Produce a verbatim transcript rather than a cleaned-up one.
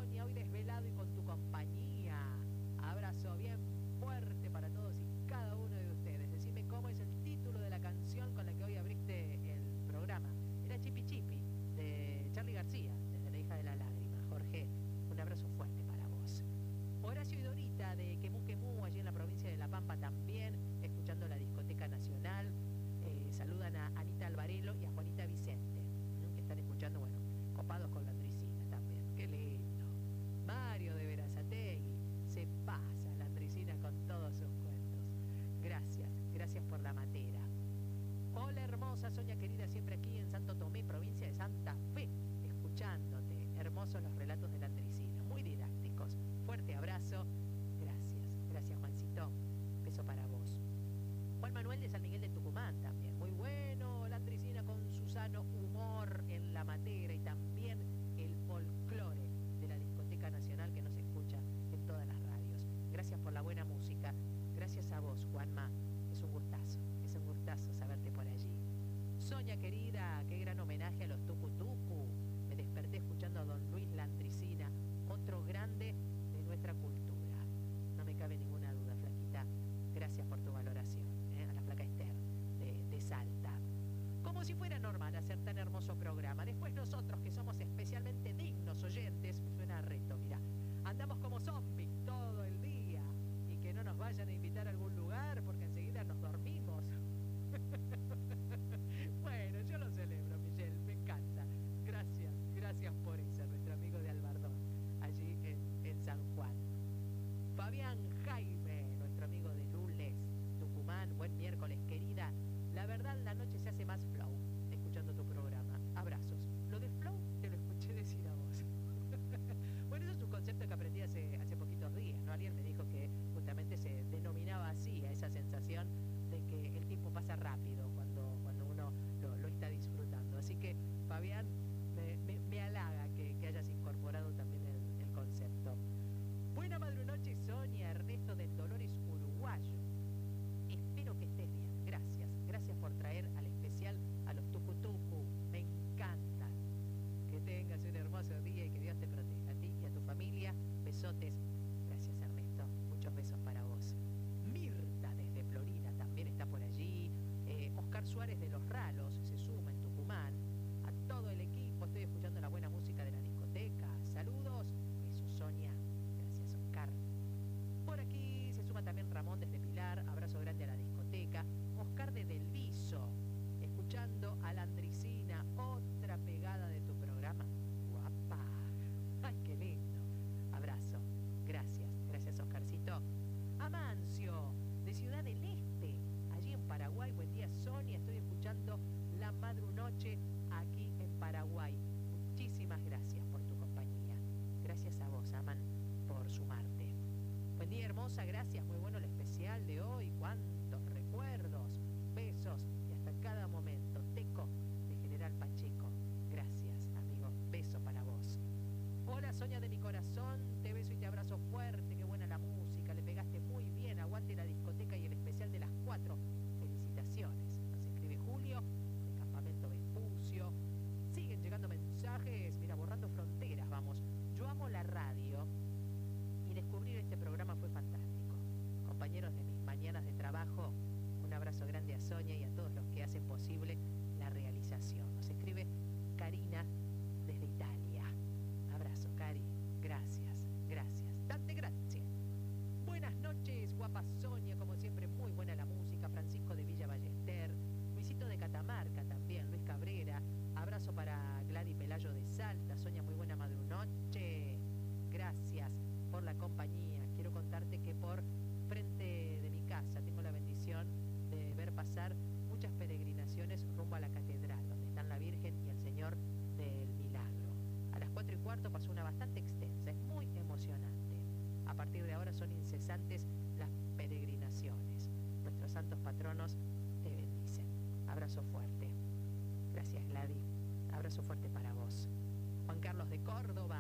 Sonia, hoy desvelado y con tu compañía. Abrazo bien fuerte para todos y cada uno de ustedes. Decime cómo es el título de la canción con la que hoy abriste el programa. Era Chipi Chipi, de Charly García, desde La hija de la lágrima. Jorge, un abrazo fuerte para vos. Horacio y Dorita, de Quemú Quemú, allí en la provincia de La Pampa también, escuchando la Discoteca Nacional. Eh, saludan a Anita Alvarelo y a Juanita Vicente, ¿m? que están escuchando, bueno, copados con la Andricina también. Qué lindo. Mario de Verazategui, se pasa la Andricina con todos sus cuentos. Gracias, gracias por la matera. Hola hermosa, Sonia querida, siempre aquí en Santo Tomé, provincia de Santa Fe, escuchándote. Hermosos los relatos de la Andricina, muy didácticos. Fuerte abrazo. Gracias, gracias Juancito. Beso para vos. Juan Manuel de San Miguel de Tucumán también. Muy bueno, la Andricina con su sano humor en la matera y también el folclore de la Discoteca Nacional que nos escucha en todas las radios. Gracias por la buena música. Gracias a vos, Juanma. Es un gustazo, es un gustazo saberte por allí. Sonia querida, qué gran homenaje a los Tucu Tucu. Me desperté escuchando a don Luis La Andricina, otro grande de nuestra cultura. No me cabe ninguna duda, flaquita. Gracias por tu valoración, ¿eh? A la flaca Esther de, de Salta. Como si fuera normal hacer tan hermoso programa. Después nosotros, que somos especialmente dignos oyentes, me suena a reto, mirá, andamos como zombies todo el día y que no nos vayan a invitar a algún lugar porque enseguida nos dormimos. Bueno, yo lo celebro, Michelle, me encanta. Gracias, gracias por eso, nuestro amigo de Albardón, allí en, en San Juan. Fabián Jaime, nuestro amigo de Lules, Tucumán, buen miércoles, querida. La verdad, la noche se hace más flow escuchando tu programa. Abrazos. Lo de flow te lo escuché decir a vos. Bueno, eso es un concepto que aprendí hace, hace poquitos días, ¿no? Alguien me dijo que justamente se denominaba así, a esa sensación de que el tiempo pasa rápido cuando, cuando uno lo, lo está disfrutando. Así que, Fabián, me, me, me halaga que, que hayas incorporado también el, el concepto. Buena madrunoche, Sonia, Ernesto del Dolores Uruguayo. Espero que estés bien. Gracias. Gracias por traer al especial a los Tucu Tucu. Me encantan. Que tengas un hermoso día y que Dios te proteja. A ti y a tu familia. Besotes. Gracias, Ernesto. Muchos besos para vos. Mirta desde Florida también está por allí. Eh, Oscar Suárez de Los Ralos se suma en Tucumán. A todo el equipo. Estoy escuchando la buena música de la discoteca. Saludos. Besos, Sonia. Gracias, Oscar. Por aquí se suma también Ramón desde Pilar. Abrazo grande a la discoteca. Oscar de Del Viso, escuchando a la Andricina, otra pegada de tu programa. Guapa. Ay, qué lindo. Abrazo. Gracias. Gracias, Oscarcito. Amancio, de Ciudad del Este, allí en Paraguay. Buen día, Sonia. Estoy escuchando La Madrunoche aquí en Paraguay. Muchísimas gracias por tu compañía. Gracias a vos, Aman, por sumarte. Buen día, hermosa. Gracias. Muy bueno el especial de hoy. Cuántos recuerdos. Besos y hasta cada momento. Teco de General Pacheco. Gracias, amigo. Beso para vos. Hola, Sonia de mi corazón. Te beso y te abrazo fuerte. Qué buena la música. Le pegaste muy bien. Aguante la discoteca y el especial de las cuatro. Felicitaciones. Nos escribe Julio de Campamento Vespucio. Siguen llegando mensajes. Mira, borrando fronteras, vamos. Yo amo la radio y descubrir este programa fue fantástico. Compañeros de mis mañanas de trabajo, un abrazo grande a Sonia y a todos los que hacen posible la realización. Nos escribe Karina desde Italia. Abrazo, Cari. Gracias, gracias. Tante grazie. Buenas noches, guapa Sonia. Como siempre, muy buena la música. Francisco de Villa Ballester. Luisito de Catamarca también. Luis Cabrera. Abrazo para Gladys Pelayo de Salta. Sonia, muy buena madrunoche. Gracias por la compañía. Quiero contarte que por frente de mi casa tengo la bendición de ver pasar muchas peregrinaciones rumbo a la catedral, donde están la Virgen y el Señor del Milagro. A las cuatro y cuarto pasó una bastante extensa, es muy emocionante. A partir de ahora son incesantes las peregrinaciones. Nuestros santos patronos te bendicen. Abrazo fuerte. Gracias, Gladys. Abrazo fuerte para vos. Juan Carlos de Córdoba.